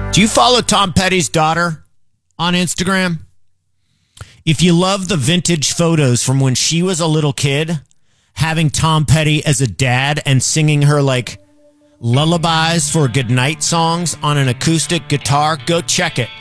Do you follow Tom Petty's daughter on Instagram? If you love the vintage photos from when she was a little kid, having Tom Petty as a dad and singing her like lullabies for goodnight songs on an acoustic guitar, go check it.